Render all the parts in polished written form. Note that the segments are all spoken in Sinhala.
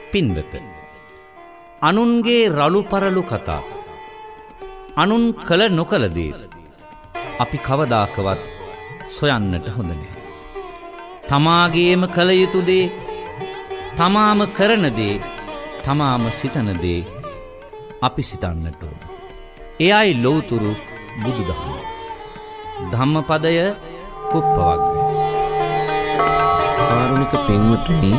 පින්වත, අනුන්ගේ රළු පරළු කතා, අනුන් කළ නොකළ දේ අපි කවදාකවත් සොයන්නට හොඳ නැහැ. තමාගේම කළ යුතු දේ, තමාම කරන දේ, තමාම සිතන දේ අපි සිතන්නට ඕන. එයයි ලෞතුරු බුදුදහම. ධම්මපදය කුප්පවග්ගය. කාරුණික පින්වතුනි,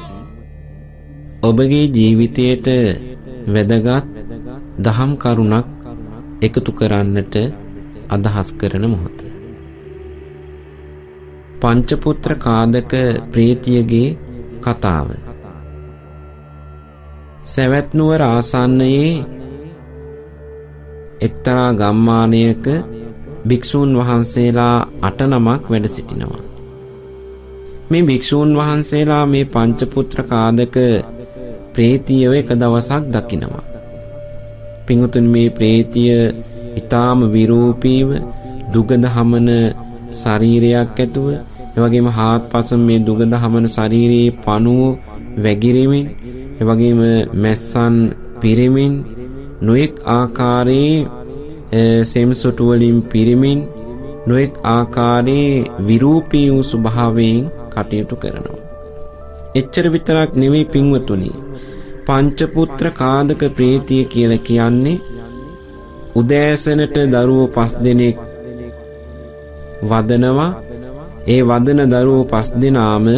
ඔබගේ ජීවිතයට වැදගත් දහම් කරුණක් එකතු කරන්නට අදහස් කරන මොහොත. පංචපුත්‍ර කාදක ප්‍රේතියගේ කතාව. සවැත් නුවර ආසන්නයේ එක්තරා ගම්මානයක භික්ෂූන් වහන්සේලා 8 නමක් වැඩ සිටිනවා. මේ භික්ෂූන් වහන්සේලා මේ පංචපුත්‍ර කාදක ප්‍රේතියව එක දවසක් දකිනවා. පින්වතුනි, මේ ප්‍රේතිය ඊටාම විරූපීව දුගඳ හමන ශරීරයක් ඇතුව, එවැගේම හාත්පස මේ දුගඳ හමන ශරීරයේ පණුව වැగిරෙමින්, එවැගේම මැස්සන් පිරෙමින්, නොඑක් ආකාරයේ සෙම්සොටු වලින් පිරෙමින්, නොඑක් ආකාරයේ විරූපී වූ ස්වභාවයෙන් කටයුතු කරනවා. එච්චර විතරක් නෙවෙයි පින්වතුනි, පංචපුත්‍ර කාදක ප්‍රේතිය කියලා කියන්නේ උදෑසනට දරුවෝ 5 දෙනෙක් වදනවා. ඒ වදන දරුවෝ 5 දෙනාම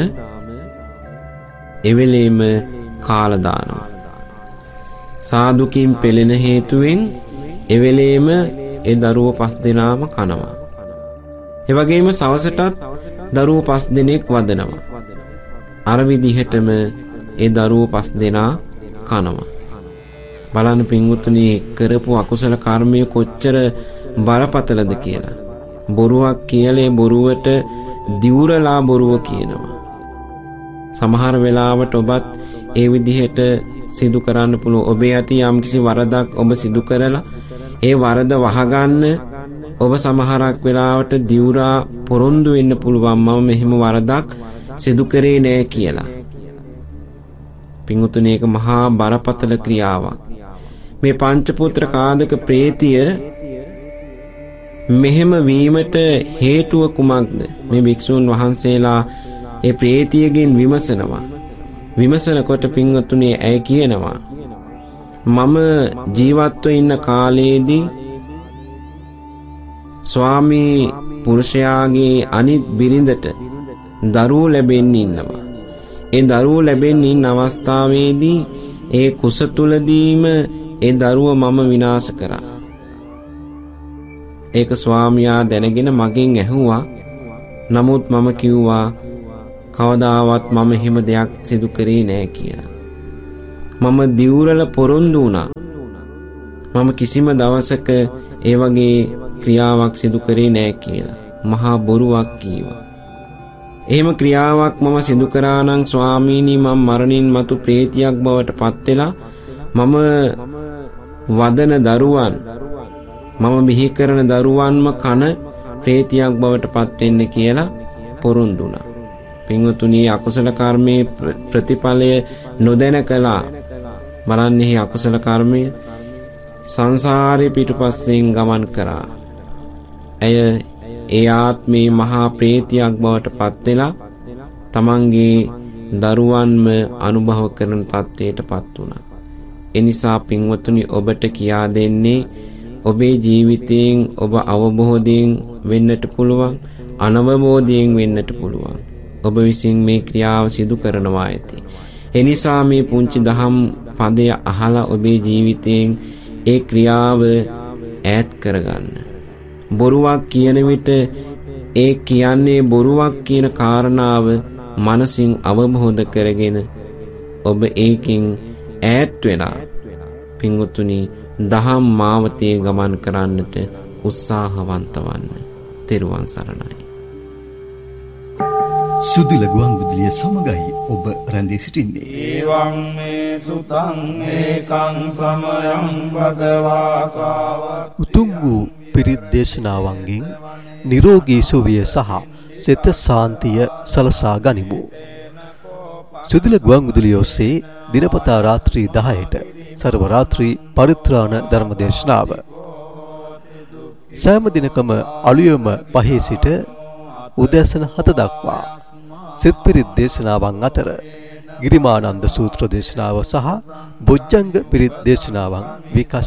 එවෙලෙම කාලා දානවා. සාදුකින් පෙළෙන හේතුවෙන් එවෙලෙම ඒ දරුවෝ 5 දෙනාම කනවා. ඒ වගේම සවසටත් දරුවෝ 5 දෙනෙක් වදනවා. අර විදිහටම ඒ දරුවෝ 5 දෙනා කනවා. බලන්න පින්වතුනි, කරපු අකුසල කර්මය කොච්චර බරපතලද කියලා. බොරුවක් කියලා බොරුවට දිවුරලා බොරුව කියනවා. සමහර වෙලාවට ඔබත් ඒ විදිහට සිදු කරන්න පුළුවන්. ඔබේ ඇති යම්කිසි වරදක් ඔබ සිදු කරලා ඒ වරද වහගන්න ඔබ සමහරක් වෙලාවට දිවුරා පොරොන්දු වෙන්න පුළුවන්, මම මෙහෙම වරදක් සිදු කරේ නෑ කියලා. පින්වතුනි, ඒක මහා බරපතල ක්‍රියාවක්. මේ පංචපුත්‍ර කාදක ප්‍රේතිය මෙහෙම වීමට හේතුව කුමක්ද? මේ භික්ෂූන් වහන්සේලා ඒ ප්‍රේතියගෙන් විමසනවා. විමසනකොට පින්වතුනි, ඇය කියනවා, මම ජීවත්ව ඉන්න කාලයේදී ස්වාමී පුරුෂයාගේ අනිත් බිරිඳට දරුවෝ ලැබෙන්න ඉන්නවා. ඒ දරුවෝ ලැබෙන්න ඉන්න අවස්ථාවේදී ඒ කුස තුලදීම ඒ දරුව මම විනාශ කරා. ඒක ස්වාමියා දැනගෙන මගෙන් ඇහුවා. නමුත් මම කිව්වා කවදාවත් මම එහෙම දෙයක් සිදු කරේ නෑ කියලා. මම දිවුරල පොරොන්දු වුණා. මම කිසිම දවසක ඒ වගේ ක්‍රියාවක් සිදු කරේ නෑ කියලා. මහා බොරුවක් කීවා. එහෙම ක්‍රියාවක් මම සිදු කරා නම් ස්වාමීනි, මම මරණින් මතු ප්‍රේතියක් බවට පත් වෙලා මම වදන දරුවන්, මම බිහි කරන දරුවන්ම කන ප්‍රේතියක් බවට පත් වෙන්න කියලා පොරොන්දු වුණා. පින්වතුනි, අකුසල කර්මයේ ප්‍රතිඵලය නොදැන කළා. බලන්නේ අකුසල කර්මය සංසාරේ පිටුපස්සෙන් ගමන් කරා. ඇය ඒ ආත්මේ මහා ප්‍රේතියක් බවට පත් වෙලා තමන්ගේ දරුවන්ම අනුභව කරන තත්ත්වයට පත් වුණා. එනිසා පින්වතුනි, ඔබට කියා දෙන්නේ, ඔබේ ජීවිතයෙන් ඔබ අවබෝධයෙන් වෙන්නට පුළුවන්, අනවබෝධයෙන් වෙන්නට පුළුවන්. ඔබ විසින් මේ ක්‍රියාව සිදු කරනවා ඇති. එනිසා මේ පුංචි දහම් පදය අහලා ඔබේ ජීවිතයෙන් ඒ ක්‍රියාව ඈත් කරගන්න. බොරුවක් කියන විට ඒ කියන්නේ බොරුවක් කියන කාරණාව මනසින් අවබෝධ කරගෙන ඔබ ඒකෙන් ඈත් වෙලා පින්වතුනි, දහම් මාවතේ ගමන් කරන්නට උත්සාහවන්ත වන්න. තෙරුවන් සරණයි. සුදුල ගුවන් විදුලිය සමගයි ඔබ රැඳී සිටින්නේ. ඒවං මේ සුතං ඒකං සමයං භගවා සාවක. උතුම් වූ පිරිත් දේශනාවන්ගෙන් නිරෝගී සුවය සහ සිත සාන්තිය සලසා ගනිමු. සුදුල ගුවන්විදුලිය ඔස්සේ දිනපතා රාත්‍රී 10ට සර්ව රාත්‍රී පරිත්‍රාණ ධර්ම දේශනාව. සෑම දිනකම අලුයම 5 සිට උදෑසන 7 දක්වා සිත් පිරිත් දේශනාවන් අතර ගිරිමානන්ද සූත්‍ර දේශනාව සහ බොජ්ජංග පිරිත් දේශනාවන් විකාශ